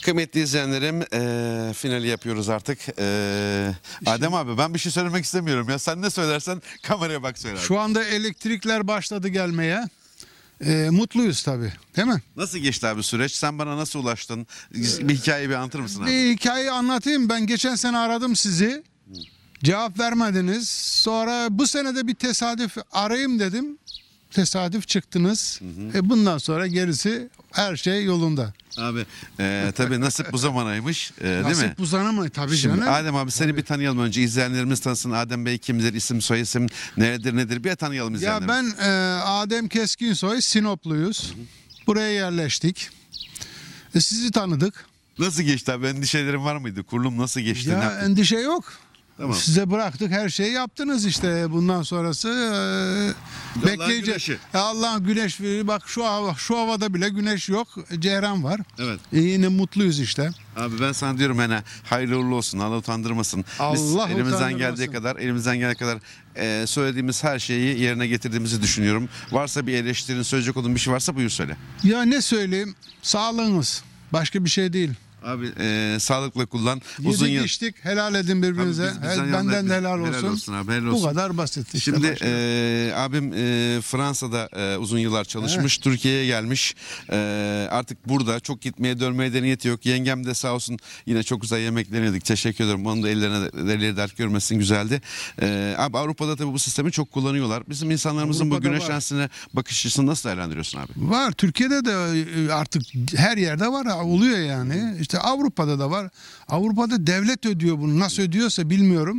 Kıymetli izleyenlerim, finali yapıyoruz artık. Adem abi, ben bir şey söylemek istemiyorum ya. Sen ne söylersen kameraya bak söyle abi. Şu anda elektrikler başladı gelmeye. Mutluyuz tabii, değil mi? Nasıl geçti abi süreç? Sen bana nasıl ulaştın? Bir hikayeyi bir anlatır mısın abi? Bir hikayeyi anlatayım. Ben geçen sene aradım sizi. Cevap vermediniz. Sonra bu sene de bir tesadüf arayayım dedim. Tesadüf çıktınız. Bundan sonra gerisi her şey yolunda. Abi tabii nasip bu zamanaymış, değil mi? Nasip bu sana mı? Tabii Şimdi canım. Adem abi, seni bir tanıyalım önce. İzleyenlerimiz tanısın. Adem Bey kimdir? İsim soyisim nedir? Bir tanıyalım Ya izleyenlerimiz. ben Adem Keskinsoy, Sinopluyuz. Buraya yerleştik. Sizi tanıdık. Nasıl geçti abi? Endişelerin var mıydı? Kurulum nasıl geçti? Ne Ya yaptın? endişe yok. Tamam. Size bıraktık, her şeyi yaptınız işte. Bundan sonrası bekleyeceğiz. güneşi. Ya Allah güneş verir. Bak şu havada bile güneş yok. Ceyran var. Evet. Yine mutluyuz işte. Abi ben sana diyorum hani hayırlı uğurlu olsun. Allah utandırmasın. Biz Allah elimizden utandırmasın. geldiği kadar söylediğimiz her şeyi yerine getirdiğimizi düşünüyorum. Varsa bir eleştirin, söyleyecek olduğun bir şey varsa buyur söyle. Ya ne söyleyeyim? Sağlığınız. Başka bir şey değil. Abi sağlıkla kullan. Uzun Yedik yıl. içtik. Helal edin birbirinize. Tabii bizden Benden yanında- de helal olsun. helal olsun abi, helal Bu olsun. kadar basit işte. Şimdi başka. abim Fransa'da uzun yıllar çalışmış. Türkiye'ye gelmiş. Artık burada çok gitmeye dönmeye de niyeti yok. Yengem de sağ olsun yine çok güzel yemekler yedik. Teşekkür ederim. Onun da elleri dert görmesin, güzeldi. Abi Avrupa'da tabii bu sistemi çok kullanıyorlar. Bizim insanlarımızın bu Avrupa'da güneş var. enerjisine bakış açısını nasıl değerlendiriyorsun abi? Var. Türkiye'de de artık her yerde var. Oluyor yani. İşte Avrupa'da da var. Avrupa'da devlet ödüyor bunu. Nasıl ödüyorsa bilmiyorum.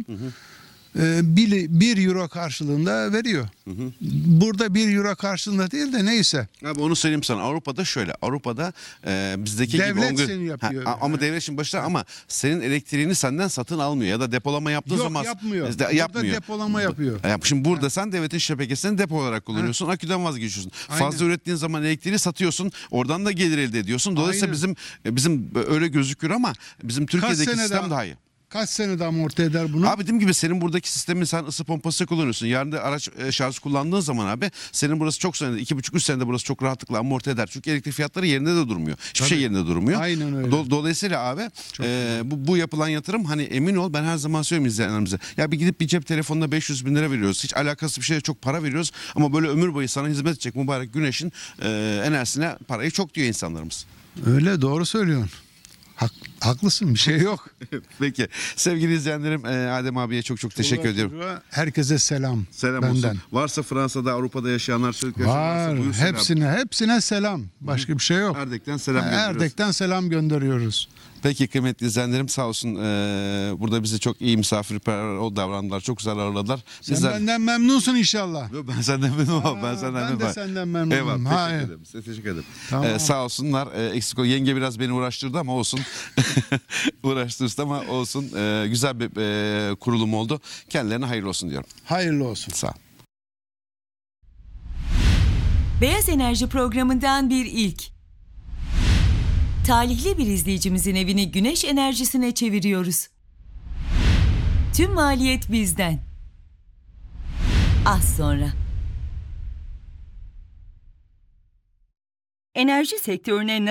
1 euro karşılığında veriyor. Burada 1 euro karşılığında değil de neyse. Abi onu söyleyeyim sana. Avrupa'da şöyle. Avrupa'da bizdeki Devlet gibi seni yapıyor. ama devlet şimdi başta ama senin elektriğini senden satın almıyor ya da depolama yaptığı Yok, zaman yapmıyor. Bizde Burada yapmıyor. depolama yapıyor. Şimdi burada sen devletin şebekesini depo olarak kullanıyorsun. Aküden vazgeçiyorsun. Aynen. Fazla ürettiğin zaman elektriği satıyorsun. Oradan da gelir elde ediyorsun. Dolayısıyla Aynen. bizim öyle gözükür ama bizim Türkiye'deki sene sistem daha- daha iyi. Kaç senede amorti eder bunu? Abi dediğim gibi senin buradaki sistemi sen ısı pompası kullanıyorsun. Yarın da araç şarj kullandığın zaman abi senin burası çok senede 2,5-3 senede burası çok rahatlıkla amorti eder. Çünkü elektrik fiyatları yerinde de durmuyor. Hiçbir şey yerinde durmuyor. Aynen öyle. Dolayısıyla abi bu yapılan yatırım hani emin ol, ben her zaman söylüyorum izleyenlerimize. Ya bir gidip bir cep telefonuna 500 bin lira veriyoruz. Hiç alakası bir şeye çok para veriyoruz. Ama böyle ömür boyu sana hizmet edecek mübarek güneşin enerjisine parayı çok diyor insanlarımız. Öyle, doğru söylüyorsun. Haklısın, bir şey yok. Peki sevgili izleyenlerim, Adem abiye çok teşekkür ediyorum. Herkese selam. Selam benden. olsun. Varsa Fransa'da, Avrupa'da yaşayanlar, çocuklar varsa Var. buyursun abi. Hepsine selam. Başka bir şey yok. Erdek'ten selam gönderiyoruz. Erdek'ten selam gönderiyoruz. Peki kıymetli izleyenlerim, sağ olsun burada bizi çok iyi misafirperver davrandılar. Çok güzel ağırladılar. Sen benden memnunsun inşallah. Yo, ben senden memnunum. Ben Ben de senden memnunum. Eyvallah, teşekkür ederim. Size teşekkür ederim. Tamam. Sağ olsunlar. Eksik ol. Yenge biraz beni uğraştırdı ama olsun. Uğraştırdı ama olsun. Güzel bir kurulum oldu. Kendilerine hayırlı olsun diyorum. Hayırlı olsun. Sağ ol. Beyaz Enerji programından bir ilk. Talihli bir izleyicimizin evini güneş enerjisine çeviriyoruz. Tüm maliyet bizden. Az sonra. Enerji sektörüne